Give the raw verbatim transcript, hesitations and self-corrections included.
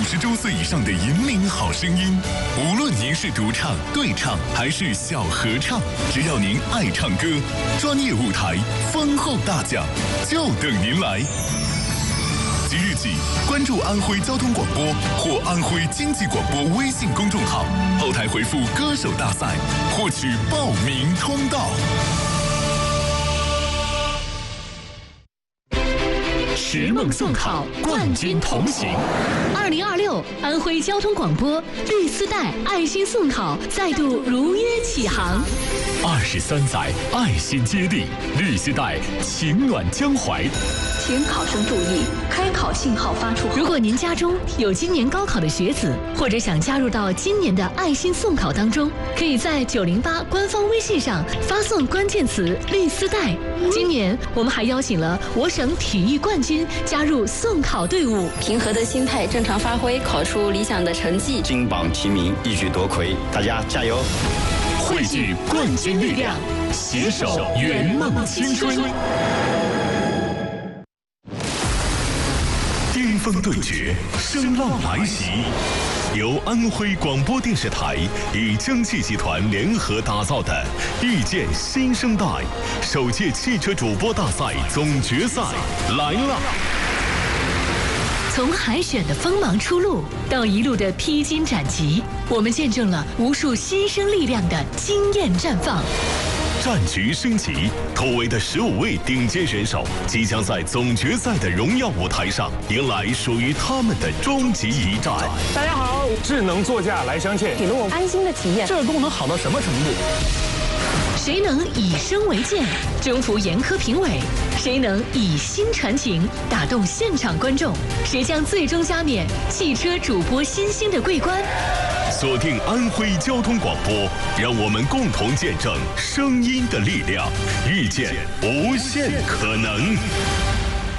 十周岁以上的引领好声音。无论您是独唱、对唱还是小合唱，只要您爱唱歌，专业舞台、丰厚大奖就等您来。即日起，关注安徽交通广播或安徽经济广播微信公众号，后台回复“歌手大赛”，获取报名通道。 拾梦送考，冠军同行。二零二六安徽交通广播绿丝带爱心送考再度如约起航。 二十三载爱心接力，绿丝带情暖江淮。 请考生注意，开考信号发出后。 如果您家中有今年高考的学子，或者想加入到今年的爱心送考当中，可以在九零八官方微信上发送关键词“绿丝带”。今年我们还邀请了我省体育冠军加入送考队伍， 平和的心态，正常发挥，考出理想的成绩， 金榜题名，一举夺魁，大家加油！ 汇聚冠军力量，携手圆梦青春。 巅峰对决，声浪来袭。由安徽广播电视台与蒸汽集团联合打造的遇见新生代首届汽车主播大赛总决赛来了。 从海选的锋芒初露到一路的披荆斩棘，我们见证了无数新生力量的惊艳绽放。 战局升级，突围的十五位顶尖选手即将在总决赛的荣耀舞台上迎来属于他们的终极一战。 大家好，智能座驾来相见， 给了我安心的体验。 这个功能好到什么程度？ 谁能以声为鉴，征服严苛评委？谁能以心传情，打动现场观众？谁将最终加冕汽车主播新星的桂冠？ 锁定安徽交通广播，让我们共同见证声音的力量，遇见无限可能。